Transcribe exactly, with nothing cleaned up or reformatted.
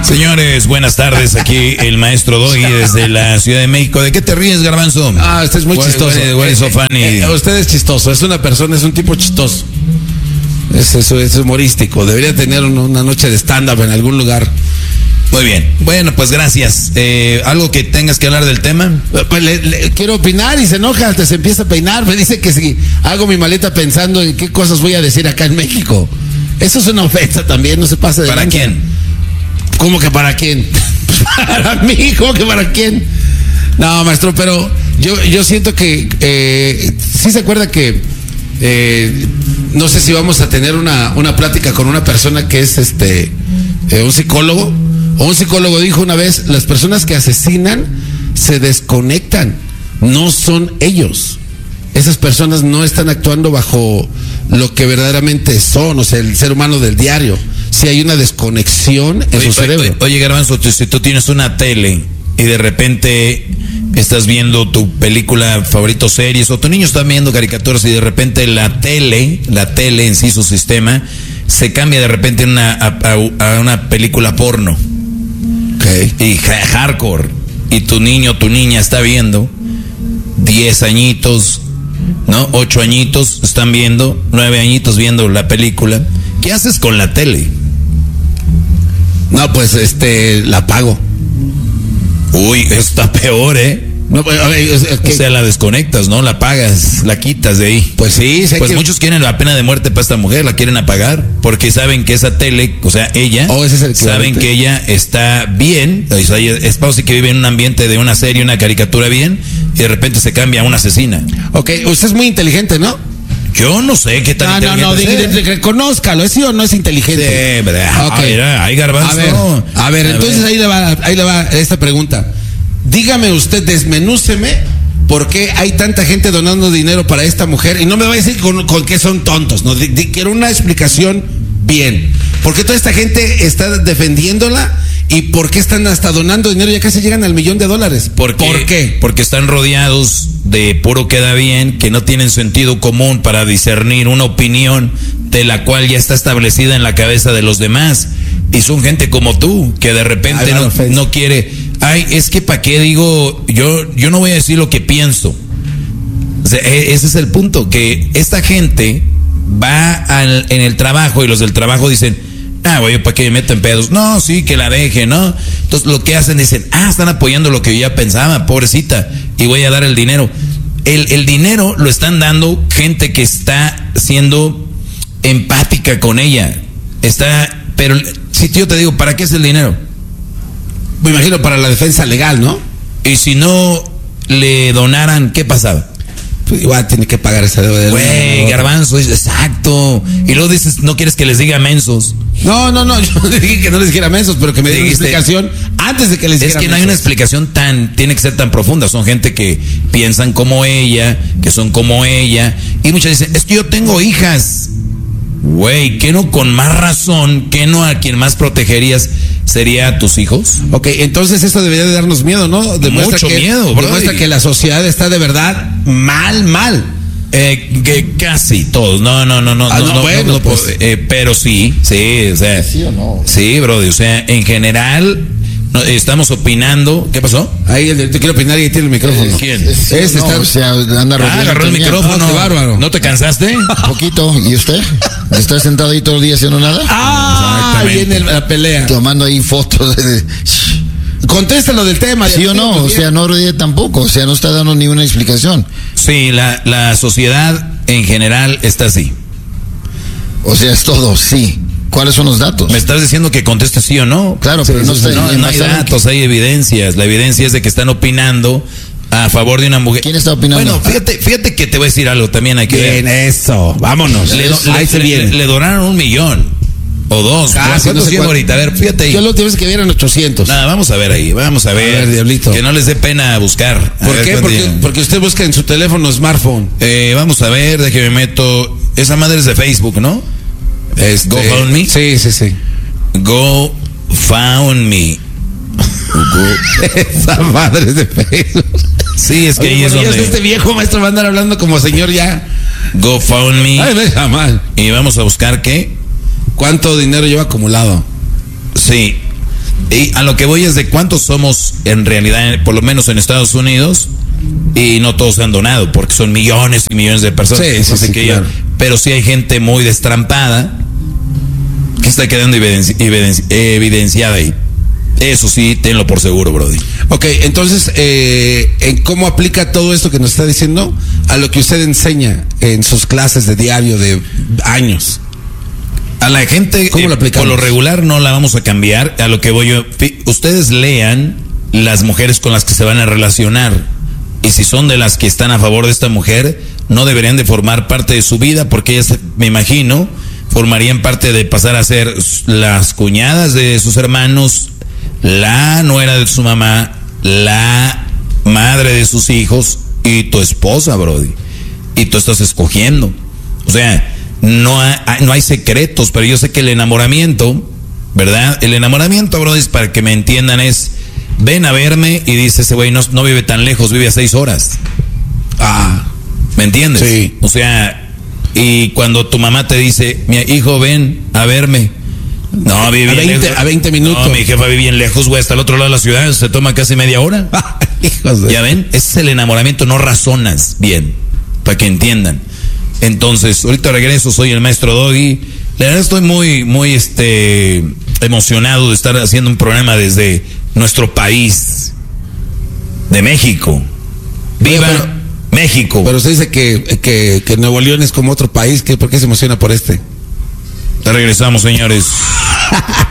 Señores, buenas tardes. Aquí el maestro Doggy desde la Ciudad de México. ¿De qué te ríes, Garbanzo? Ah, usted es muy What, chistoso. What, what is so funny? Eh, eh, usted es chistoso, es una persona, es un tipo chistoso. Es, es, es humorístico. Debería tener una, una noche de stand-up en algún lugar. Muy bien. Bueno, pues gracias. Eh, ¿Algo que tengas que hablar del tema? Pues le, le, quiero opinar y se enoja, hasta se empieza a peinar. Me dice que si hago mi maleta pensando en qué cosas voy a decir acá en México. Eso es una ofensa también, no se pase de ¿Para lanza. quién? ¿Cómo que para quién? Para mí, ¿cómo que para quién? No, maestro, pero yo, yo siento que eh, sí se acuerda que eh, no sé si vamos a tener una, una plática con una persona que es este eh, un psicólogo. O un psicólogo dijo una vez, las personas que asesinan se desconectan, no son ellos. Esas personas no están actuando bajo lo que verdaderamente son, o sea, el ser humano del diario. Si hay una desconexión en Oye, su cerebro. Oye, oye Garbanzo, si tú tienes una tele y de repente estás viendo tu película favorito, series, o tu niño está viendo caricaturas y de repente la tele, la tele en sí, su sistema, se cambia de repente una, a, a, a una película porno. Okay. Y hardcore, y tu niño, tu niña está viendo, diez añitos, ¿no? Ocho añitos están viendo, nueve añitos viendo la película. ¿Qué haces con la tele? No, pues este, la apago. Uy, eso está peor, ¿eh? No, pues, a ver, es, es que, o sea, la desconectas, ¿no? La apagas, la quitas de ahí. Pues sí, sé Pues que... muchos quieren la pena de muerte para esta mujer, la quieren apagar, porque saben que esa tele, o sea, ella, oh, ese es el saben que ella está bien, o sea, ella es pausa que vive en un ambiente de una serie, una caricatura bien, y de repente se cambia a una asesina. Ok, usted es muy inteligente, ¿no? Yo no sé qué tan No, no, no, inteligente sea. reconózcalo, ¿es sí o no es inteligente? Sí, verdad. Okay. Mira, hay Garbanzo. A ver, a ver, A entonces ver. ahí le va, ahí le va esta pregunta. Dígame usted, desmenúceme por qué hay tanta gente donando dinero para esta mujer y no me va a decir con, con qué son tontos, no, di, di, quiero una explicación bien. ¿Por qué toda esta gente está defendiéndola y por qué están hasta donando dinero? Ya casi llegan al millón de dólares. ¿Por qué? ¿Por qué? Porque están rodeados de puro queda bien, que no tienen sentido común para discernir una opinión de la cual ya está establecida en la cabeza de los demás. Y son gente como tú, que de repente Ay, no, no, no quiere. Ay, es que para qué digo, yo, yo no voy a decir lo que pienso. O sea, e- ese es el punto, que esta gente va al, en el trabajo y los del trabajo dicen, ah, güey, ¿para qué me meto en pedos? No, sí, que la deje, ¿no? Entonces lo que hacen, dicen, ah, están apoyando lo que yo ya pensaba, pobrecita, y voy a dar el dinero. El, el dinero lo están dando gente que está siendo empática con ella. Está, pero si yo te digo, ¿para qué es el dinero? Me imagino para la defensa legal, ¿no? Y si no le donaran, ¿qué pasaba? Pues igual tiene que pagar esa deuda. Güey, Garbanzo, es exacto. Y luego dices, no quieres que les diga mensos. No, no, no, yo dije que no les dijera mensos, pero que me diera una Dijiste- explicación antes de que les Es dijera que no hay una mensos. explicación tan, tiene que ser tan profunda. Son gente que piensan como ella, que son como ella. Y muchas dicen, es que yo tengo hijas. Güey, ¿qué no con más razón, qué no a quien más protegerías sería a tus hijos? Ok, entonces esto debería de darnos miedo, ¿no? Demuestra Mucho que, miedo, bro. Demuestra que la sociedad está de verdad mal, mal. Eh, que casi todos, no, no, no, no, Ah, no, no, no, bueno, no, no, pues. eh, pero sí, sí, o sea, ¿Sí o no? sí, brother, o sea, en general no, estamos opinando. ¿Qué pasó? Ahí el, te quiero opinar y ahí tiene el micrófono. ¿Quién? Es- sí, Este no, está- o sea, anda Ah, rodeando agarró el todo día. micrófono. No, qué bárbaro. ¿No te cansaste? Un poquito. ¿Y usted? ¿Está sentado ahí todo el día haciendo nada? Ah, ahí Exactamente. viene la pelea. Tomando ahí fotos de... de- Contéstalo del tema. ¿Sí o no? O sea, no rodea tampoco. O sea, no está dando ni una explicación. Sí, la, la sociedad en general está así. O sea, es todo, sí. ¿Cuáles son los datos? Me estás diciendo que contestes sí o no. Claro, pero no sí, está... No, y no más hay saben datos, hay evidencias. La evidencia es de que están opinando a favor de una mujer. ¿Quién está opinando? Bueno, fíjate, fíjate que te voy a decir algo, también hay que Bien, ver. eso. Vámonos. Le, do- Ahí le- se le- viene. le donaron un millón o dos. Ah, sí, ¿Cuántos no sé llevo cuánto. ahorita? A ver, fíjate ahí. Yo la última vez que vieron ochocientos. Nada, vamos a ver ahí, vamos a ver. ver, diablito. Que no les dé pena buscar. A ¿Por ver qué? cuánto Porque, llevan. porque usted busca en su teléfono smartphone. Eh, vamos a ver, de que me meto. Esa madre es de Facebook, ¿no? Este, Go Found Me. Sí, sí, sí. Go Found Me. Go- Esa madre es de Facebook. Sí, es que Oye, ahí es bueno, ya donde. este viejo maestro va a andar hablando como señor ya. Go Found Me. Ay, me deja mal. Y vamos a buscar qué. ¿Cuánto dinero lleva acumulado? Sí. Y a lo que voy es de cuántos somos en realidad, por lo menos en Estados Unidos, y no todos han donado, porque son millones y millones de personas. Sí, sí, sí, que claro. ya, pero sí hay gente muy destrampada que está quedando evidenci evidenci evidenciada ahí. Eso sí, tenlo por seguro, Brody. Ok, entonces, eh, ¿en cómo aplica todo esto que nos está diciendo a lo que usted enseña en sus clases de diario de años? A la gente, ¿Cómo lo eh, aplicamos? por lo regular no la vamos a cambiar. A lo que voy yo, ustedes lean las mujeres con las que se van a relacionar. Y si son de las que están a favor de esta mujer, no deberían de formar parte de su vida, porque ellas, me imagino, formarían parte de pasar a ser las cuñadas de sus hermanos, la nuera de su mamá, la madre de sus hijos y tu esposa, Brody. Y tú estás escogiendo. O sea, no hay, no hay secretos, pero yo sé que el enamoramiento, ¿verdad? El enamoramiento, Brody, es para que me entiendan, es ven a verme y dice ese güey no, no vive tan lejos, vive a seis horas. Ah, ¿me entiendes? Sí. O sea, y cuando tu mamá te dice, mi hijo, ven a verme. No, vive a bien veinte, lejos. a veinte minutos. No, mi jefa vive bien lejos, güey, hasta el otro lado de la ciudad, se toma casi media hora. Hijos de... Ya ven, ese es el enamoramiento, no razonas bien, para que entiendan. Entonces, ahorita regreso, soy el maestro Doggy. La verdad estoy muy, muy este emocionado de estar haciendo un programa desde nuestro país, de México. ¡Viva Oye, pero, México! Pero usted dice que, que, que Nuevo León es como otro país, que ¿por qué se emociona por este? Ya regresamos, señores.